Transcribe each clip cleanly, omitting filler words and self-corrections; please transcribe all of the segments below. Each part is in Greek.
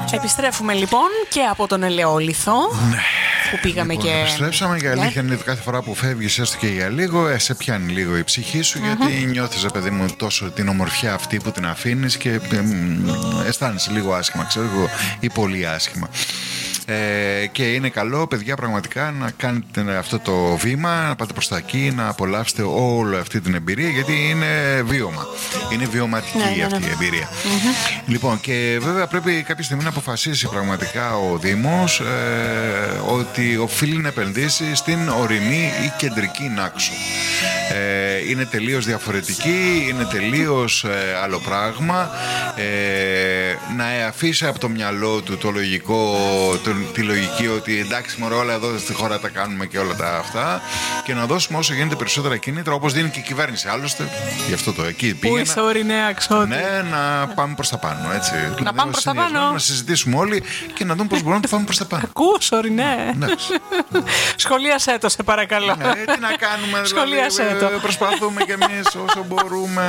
Επιστρέφουμε λοιπόν και από τον Ελαιόλιθο. Ναι. Που πήγαμε Λοιπόν, και. Επιστρέψαμε. Η αλήθεια είναι ότι κάθε φορά που φεύγεις, έστω και για λίγο, σε πιάνει λίγο η ψυχή σου, γιατί νιώθεις, παιδί μου, τόσο την ομορφιά αυτή που την αφήνεις και αισθάνεσαι λίγο άσχημα, ξέρω εγώ, ή πολύ άσχημα. Και είναι καλό, παιδιά, πραγματικά να κάνετε αυτό το βήμα, να πάτε προς τα εκεί, να απολαύσετε όλη αυτή την εμπειρία, γιατί είναι βίωμα. Είναι βιωματική αυτή η εμπειρία. Λοιπόν, και βέβαια πρέπει κάποια στιγμή να αποφασίσει πραγματικά ο Δήμος ότι οφείλει να επενδύσει στην ορεινή ή κεντρική Νάξο. Είναι τελείως διαφορετική, είναι τελείως άλλο πράγμα. Να αφήσει από το μυαλό του το λογικό, τη λογική ότι εντάξει μωρέ, όλα εδώ στη χώρα τα κάνουμε και όλα τα αυτά, και να δώσουμε όσο γίνεται περισσότερα κίνητρα, όπως δίνει και η κυβέρνηση άλλωστε. Γι' αυτό το εκεί πήγαινα. Πού είσαι ορεινέ αξιότη. Ναι, να πάμε προς τα πάνω, έτσι. Να πάμε προς τα πάνω. Να συζητήσουμε όλοι και να δούμε πώς μπορούμε να το πάμε προς τα πάνω. Ακούς, ορεινέ. Ναι. Σχολίασέ το, σε παρακαλώ. Τι να κάνουμε, Σχολίασέ το. Προσπαθούμε κι εμείς όσο μπορούμε.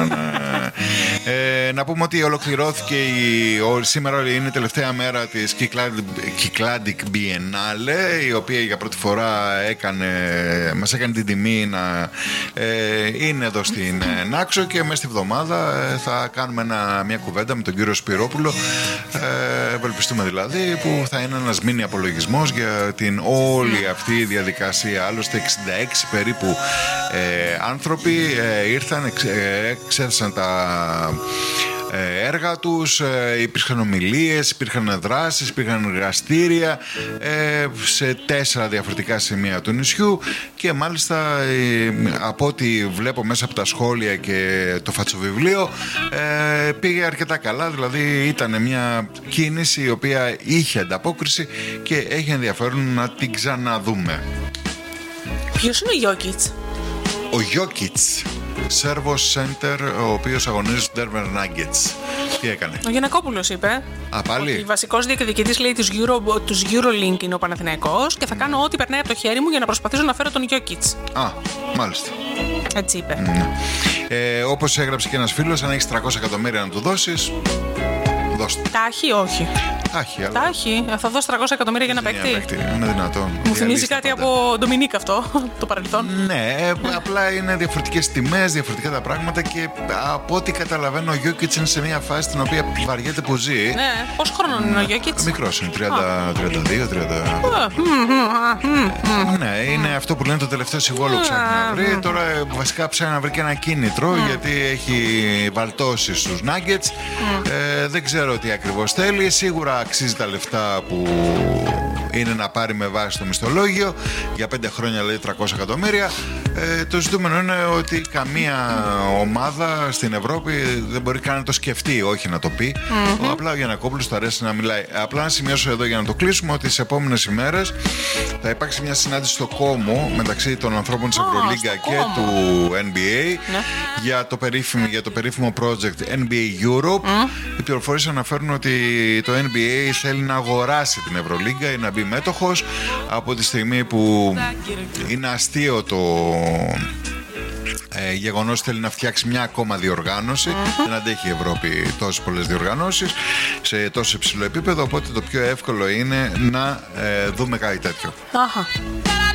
Να πούμε ότι ολοκληρώθηκε σήμερα, είναι η τελευταία μέρα της Κυκλάντικ Biennale, η οποία για πρώτη φορά μας έκανε την τιμή να είναι εδώ στην Νάξο, και μέσα στη βδομάδα θα κάνουμε μια κουβέντα με τον κύριο Σπυρόπουλο, ευελπιστούμε δηλαδή, που θα είναι ένας μίνι απολογισμός για την όλη αυτή η διαδικασία. Άλλωστε 66 περίπου άνθρωποι ήρθαν, εξέθεσαν τα έργα τους, υπήρχαν ομιλίες, υπήρχαν δράσεις, υπήρχαν εργαστήρια σε 4 διαφορετικά σημεία του νησιού, και μάλιστα από ό,τι βλέπω μέσα από τα σχόλια και το φατσοβιβλίο πήγε αρκετά καλά, δηλαδή ήταν μια κίνηση η οποία είχε ανταπόκριση και έχει ενδιαφέρον να την ξαναδούμε. Ποιος είναι ο Γιόκιτς? Ο Γιόκιτς, Σέρβος Σέντερ, ο οποίος αγωνίζει στους Denver Nuggets. Τι έκανε? Ο Γιαννακόπουλος είπε. Πάλι. Ότι βασικός διεκδικητής, λέει, τους EuroLink είναι ο Παναθηναϊκός, και θα κάνω ό,τι περνάει από το χέρι μου για να προσπαθήσω να φέρω τον Γιόκιτς. Μάλιστα. Έτσι είπε. Όπως έγραψε και ένας φίλος, αν έχεις 300 εκατομμύρια να του δώσεις, δώστε. Τα έχει, όχι. Τα έχει. Θα δώσει 300 εκατομμύρια για να παίκτη. Είναι δυνατόν. Μου θυμίζει κάτι από Ντομινίκ αυτό, το παρελθόν. Ναι, απλά είναι διαφορετικές τιμές, διαφορετικά τα πράγματα, και από ό,τι καταλαβαίνω ο Γιόκιτς είναι σε μια φάση στην οποία βαριέται που ζει. Ναι, πόσο χρόνο είναι ο Γιόκιτς? Μικρός είναι, 32, 30. Ναι, είναι αυτό που λένε το τελευταίο συμβόλαιο ψάχνει να βρει. Τώρα βασικά ψάχνει να βρει και ένα κίνητρο, γιατί έχει βαλτώσει στους Nuggets. Δεν ξέρω τι ακριβώς θέλει. Σίγουρα αξίζει τα λεφτά που είναι να πάρει με βάση το μισθολόγιο. Για 5 χρόνια λέει 300 εκατομμύρια. Το ζητούμενο είναι ότι καμία ομάδα στην Ευρώπη δεν μπορεί καν να το σκεφτεί, όχι να το πει. Απλά ο Γιαννακόπουλος του αρέσει να μιλάει. Απλά να σημειώσω εδώ για να το κλείσουμε ότι τις επόμενες ημέρες θα υπάρξει μια συνάντηση στο Κόμο μεταξύ των ανθρώπων της Ευρωλίγκα και του NBA για το περίφημο project NBA Europe. Οι πληροφορίες αναφέρουν ότι το NBA θέλει να αγοράσει την Ευρωλίγκα ή να μπει μέτοχος, από τη στιγμή που είναι αστείο το γεγονός θέλει να φτιάξει μια ακόμα διοργάνωση. Δεν αντέχει η Ευρώπη τόσες πολλές διοργανώσεις σε τόσο υψηλό επίπεδο, οπότε το πιο εύκολο είναι να δούμε κάτι τέτοιο.